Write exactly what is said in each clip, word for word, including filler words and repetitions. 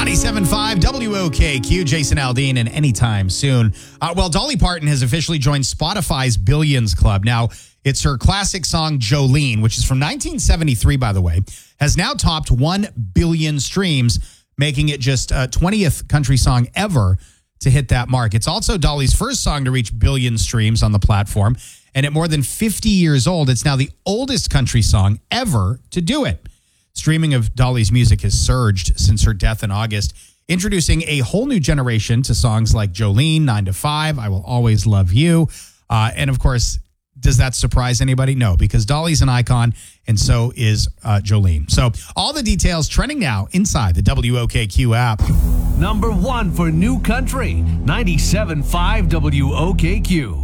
ninety-seven point five W O K Q, Jason Aldean, and Anytime Soon. Uh, well, Dolly Parton has officially joined Spotify's Billions Club. Now, it's her classic song, Jolene, which is from nineteen seventy-three, by the way, has now topped one billion streams, making it just a twentieth country song ever to hit that mark. It's also Dolly's first song to reach billion streams on the platform. And at more than fifty years old, it's now the oldest country song ever to do it. Streaming of Dolly's music has surged since her death in August, introducing a whole new generation to songs like Jolene, nine to five, I Will Always Love You. Uh, and of course, does that surprise anybody? No, because Dolly's an icon, and so is uh, Jolene. So all the details trending now inside the W O K Q app. Number one for New Country, ninety-seven point five W O K Q.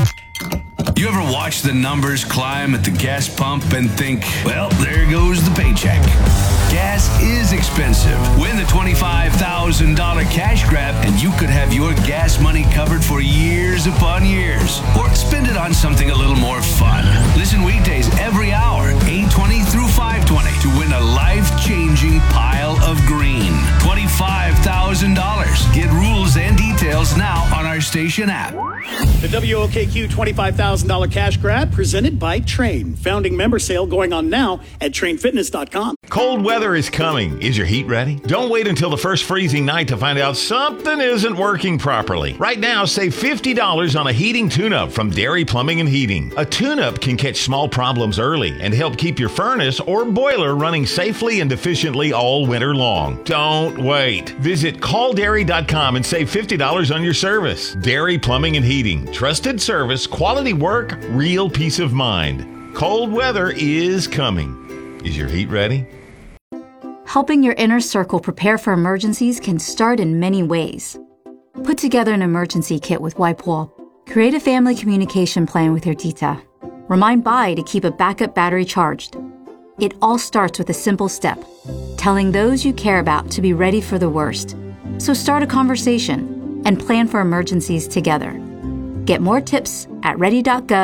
You ever watch the numbers climb at the gas pump and think, well, there goes the paycheck? Gas is expensive. Win the twenty-five thousand dollars cash grab and you could have your gas money covered for years upon years. Or spend it on something a little more fun. Listen weekdays every hour, eight twenty through five twenty, to win a life-changing pile of green. twenty-five thousand dollars. Get rules and details now on our station app. The W O K Q twenty-five thousand dollars cash grab presented by Train. Founding member sale going on now at train fitness dot com. Cold weather is coming. Is your heat ready? Don't wait until the first freezing night to find out something isn't working properly. Right now, save fifty dollars on a heating tune-up from Dairy Plumbing and Heating. A tune-up can catch small problems early and help keep your furnace or boiler running safely and efficiently all winter long. Don't wait. Visit call dairy dot com and save fifty dollars on your service. Dairy Plumbing and Heating. Trusted service, quality work, real peace of mind. Cold weather is coming. Is your heat ready? Helping your inner circle prepare for emergencies can start in many ways. Put together an emergency kit with WipeWall. Create a family communication plan with your tita. Remind Bai to keep a backup battery charged. It all starts with a simple step, telling those you care about to be ready for the worst. So start a conversation and plan for emergencies together. Get more tips at ready dot gov.